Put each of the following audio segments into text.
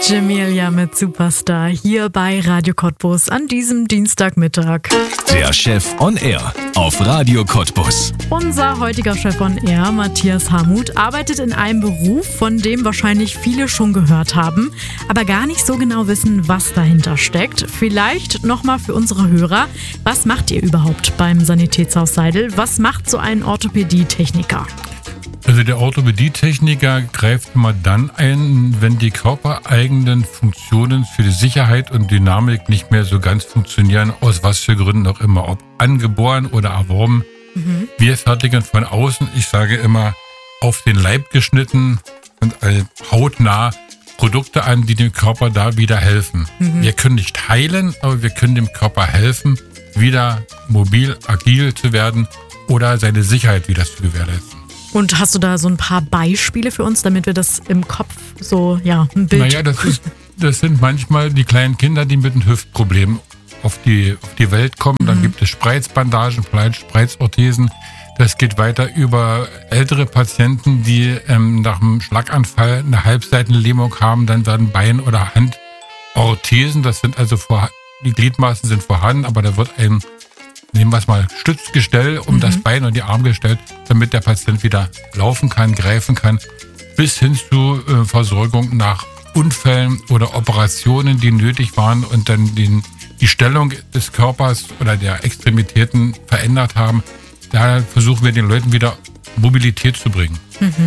Jamelia mit Superstar hier bei Radio Cottbus an diesem Dienstagmittag. Der Chef on Air auf Radio Cottbus. Unser heutiger Chef on Air, Matthias Hamuth, arbeitet in einem Beruf, von dem wahrscheinlich viele schon gehört haben, aber gar nicht so genau wissen, was dahinter steckt. Vielleicht nochmal für unsere Hörer, was macht ihr überhaupt beim Sanitätshaus Seidel? Was macht so ein Orthopädietechniker? Also der Orthopädietechniker greift immer dann ein, wenn die körpereigenen Funktionen für die Sicherheit und Dynamik nicht mehr so ganz funktionieren, aus was für Gründen auch immer, ob angeboren oder erworben. Wir fertigen von außen, ich sage immer, auf den Leib geschnitten und hautnah Produkte an, die dem Körper da wieder helfen. Wir können nicht heilen, aber wir können dem Körper helfen, wieder mobil, agil zu werden oder seine Sicherheit wieder zu gewährleisten. Und hast du da so ein paar Beispiele für uns, damit wir das im Kopf so, ein Bild... Naja, das sind manchmal die kleinen Kinder, die mit einem Hüftproblem auf die Welt kommen. Dann gibt es Spreizbandagen, Spreizorthesen. Das geht weiter über ältere Patienten, die nach einem Schlaganfall eine Halbseitenlähmung haben. Dann werden Bein- oder Handorthesen. Das sind also die Gliedmaßen sind vorhanden, aber da wird nehmen wir es mal, Stützgestell um das Bein und die Arme gestellt, damit der Patient wieder laufen kann, greifen kann, bis hin zu Versorgung nach Unfällen oder Operationen, die nötig waren und dann die Stellung des Körpers oder der Extremitäten verändert haben. Da versuchen wir den Leuten wieder Mobilität zu bringen.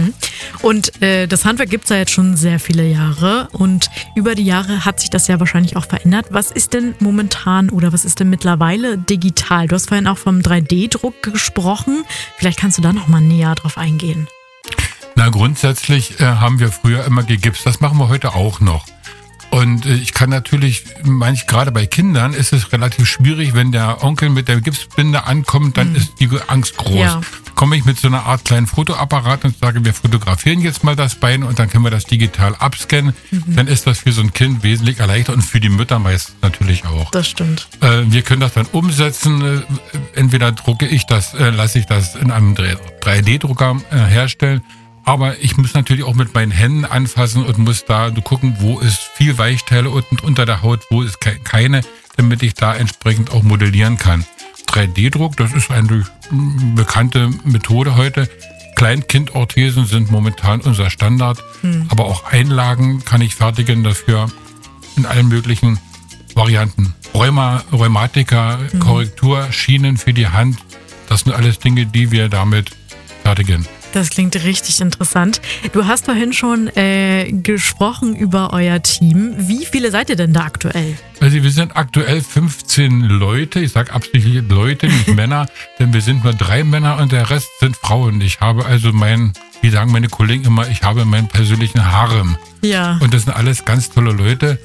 Und das Handwerk gibt es ja jetzt schon sehr viele Jahre und über die Jahre hat sich das ja wahrscheinlich auch verändert. Was ist denn momentan oder was ist denn mittlerweile digital? Du hast vorhin auch vom 3D-Druck gesprochen. Vielleicht kannst du da noch mal näher drauf eingehen. Na, grundsätzlich haben wir früher immer gegipst. Das machen wir heute auch noch. Und ich kann natürlich, gerade bei Kindern ist es relativ schwierig, wenn der Onkel mit der Gipsbinde ankommt, dann ist die Angst groß. Ja. Komme ich mit so einer Art kleinen Fotoapparat und sage, wir fotografieren jetzt mal das Bein und dann können wir das digital abscannen, dann ist das für so ein Kind wesentlich erleichtert und für die Mütter meist natürlich auch. Das stimmt. Wir können das dann umsetzen, entweder lasse ich das in einem 3D-Drucker herstellen. Aber ich muss natürlich auch mit meinen Händen anfassen und muss da gucken, wo ist viel Weichteile unter der Haut, wo ist keine, damit ich da entsprechend auch modellieren kann. 3D-Druck, das ist eine bekannte Methode heute. Kleinkindorthesen sind momentan unser Standard, aber auch Einlagen kann ich fertigen dafür in allen möglichen Varianten. Rheumatiker, Korrektur, Schienen für die Hand, das sind alles Dinge, die wir damit fertigen. Das klingt richtig interessant. Du hast vorhin schon gesprochen über euer Team. Wie viele seid ihr denn da aktuell? Also wir sind aktuell 15 Leute. Ich sage absichtlich Leute, nicht Männer, denn wir sind nur 3 Männer und der Rest sind Frauen. Ich habe also wie sagen meine Kollegen immer, ich habe meinen persönlichen Harem. Ja. Und das sind alles ganz tolle Leute.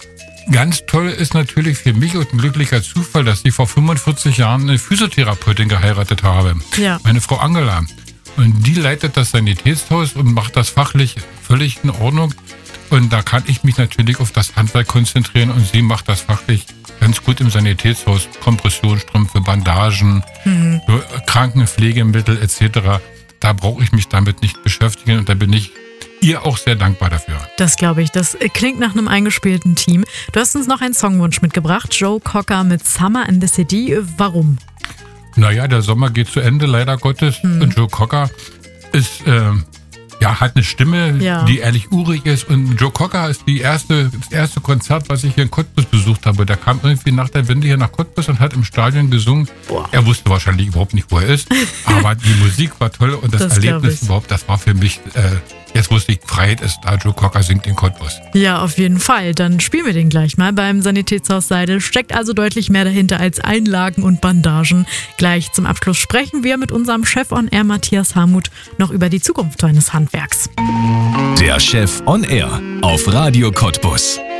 Ganz toll ist natürlich für mich und ein glücklicher Zufall, dass ich vor 45 Jahren eine Physiotherapeutin geheiratet habe. Ja. Meine Frau Angela. Und die leitet das Sanitätshaus und macht das fachlich völlig in Ordnung. Und da kann ich mich natürlich auf das Handwerk konzentrieren und sie macht das fachlich ganz gut im Sanitätshaus. Kompressionsstrümpfe, Bandagen, Krankenpflegemittel etc. Da brauche ich mich damit nicht beschäftigen und da bin ich ihr auch sehr dankbar dafür. Das glaube ich. Das klingt nach einem eingespielten Team. Du hast uns noch einen Songwunsch mitgebracht. Joe Cocker mit Summer in the City. Warum? Naja, der Sommer geht zu Ende, leider Gottes. Und Joe Cocker hat eine Stimme, die ehrlich urig ist. Und Joe Cocker ist das erste Konzert, was ich hier in Cottbus besucht habe. Der kam irgendwie nach der Wende hier nach Cottbus und hat im Stadion gesungen. Boah. Er wusste wahrscheinlich überhaupt nicht, wo er ist. Aber die Musik war toll und das Erlebnis überhaupt, das war für mich... Jetzt wusste ich, Freiheit ist da, Joe Cocker singt in Cottbus. Ja, auf jeden Fall. Dann spielen wir den gleich mal. Beim Sanitätshaus Seidel steckt also deutlich mehr dahinter als Einlagen und Bandagen. Gleich zum Abschluss sprechen wir mit unserem Chef on Air Matthias Hamuth noch über die Zukunft seines Handwerks. Der Chef on Air auf Radio Cottbus.